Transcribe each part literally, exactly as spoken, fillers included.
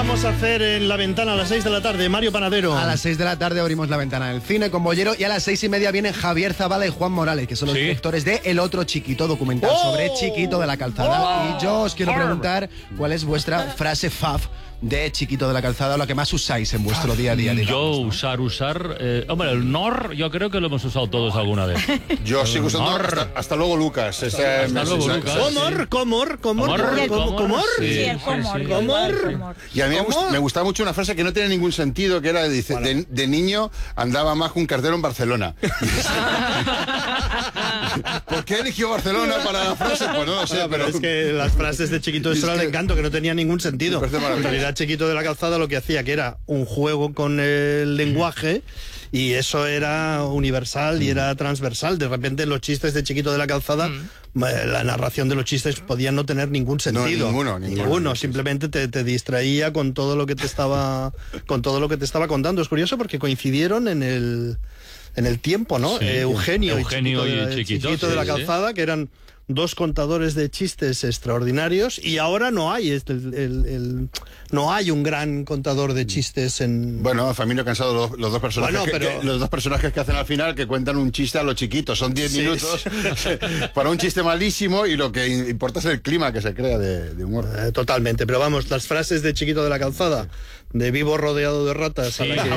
vamos a hacer en La Ventana a las seis de la tarde? Mario Panadero. A las seis de la tarde abrimos La Ventana del cine con Bollero y a las seis y media vienen Javier Zabala y Juan Morales, que son los ¿Sí? directores de El Otro Chiquito, documental oh. sobre Chiquito de la Calzada. Oh. Y yo os quiero preguntar cuál es vuestra frase faf de Chiquito de la Calzada, o la que más usáis en vuestro día a día, digamos, Yo ¿no? usar, usar... Eh, hombre, el nor yo creo que lo hemos usado todos alguna vez. Yo el sigo usando hasta, hasta luego Lucas. Ese, hasta luego Lucas. Comor, comor, comor, comor. Sí, el comor. Comor. Y a mí me, me gustaba mucho una frase que no tiene ningún sentido, que era, dice, de, de niño andaba más que un cartero en Barcelona. ¿Por qué eligió Barcelona para la frase? Pues no lo sé, pero... pero... Es que las frases de Chiquito de Sora le encanto, que no tenía ningún sentido. En realidad, Chiquito de la Calzada lo que hacía que era un juego con el lenguaje y eso era universal y era transversal. De repente los chistes de Chiquito de la Calzada, mm. la narración de los chistes podía no tener ningún sentido. No, ninguno, ninguno. Ninguno, simplemente te, te distraía con todo lo que te estaba con todo lo que te estaba contando. Es curioso porque coincidieron en el en el tiempo, ¿no? Sí, eh, Eugenio, Eugenio y Chiquito, y Chiquito, Chiquito sí, de la Calzada, sí. que eran dos contadores de chistes extraordinarios, y ahora no hay el, el, el, no hay un gran contador de chistes en... Bueno, Familia Cansado, los, los dos personajes bueno, pero... que, que, los dos personajes que hacen al final, que cuentan un chiste a lo chiquito, son diez sí, minutos sí. para un chiste malísimo, y lo que importa es el clima que se crea de, de humor. Eh, totalmente, pero vamos, las frases de Chiquito de la Calzada, de vivo rodeado de ratas, sí, a la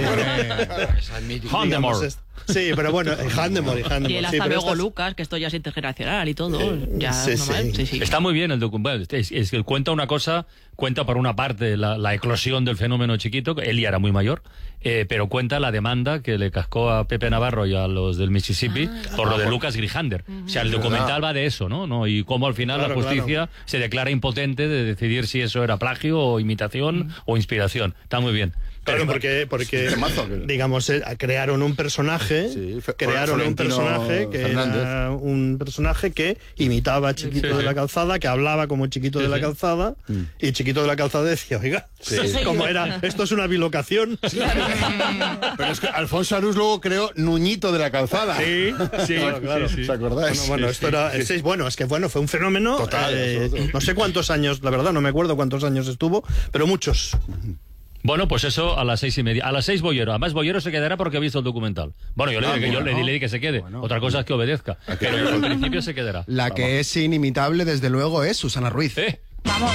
que... Handemore. Sí, pero bueno, Handemore y Handemore. Y el hasta sí, luego estas... Lucas, que esto ya es intergeneracional y todo. Eh, ya sí, normal. sí. Sí, sí. Está muy bien el documental. Es, es que cuenta una cosa, cuenta por una parte la, la eclosión del fenómeno Chiquito, él ya era muy mayor, eh, pero cuenta la demanda que le cascó a Pepe Navarro y a los del Mississippi ah, por lo de Lucas Grijander. Uh-huh. O sea, el documental va de eso, ¿no? ¿no? Y cómo al final claro, la justicia claro. se declara impotente de decidir si eso era plagio o imitación uh-huh. o inspiración. Está muy bien. Claro, porque, porque digamos, eh, crearon un personaje, sí, crearon un personaje que Fernández. Era un personaje que imitaba a Chiquito sí, sí. de la Calzada, que hablaba como Chiquito sí, de la Calzada, sí. y Chiquito de la Calzada decía, oiga, sí. como era, esto es una bilocación. Sí. Pero es que Alfonso Arús luego creó Nuñito de la Calzada. Sí, sí, claro, claro. Sí, sí. ¿Os acordáis? Bueno, bueno, sí, esto era, sí. bueno, es que bueno, fue un fenómeno. Total. Eh, no sé cuántos años, la verdad, no me acuerdo cuántos años estuvo, pero muchos. Bueno, pues eso a las seis y media. A las seis Bollero. Además, Bollero se quedará porque ha visto el documental. Bueno, yo le, ah, que, bueno, yo le, le di que se quede. Bueno, Otra cosa es que obedezca. Pero en principio se quedará. La Vamos. que es inimitable, desde luego, es Susana Ruiz. ¿Eh? Vamos.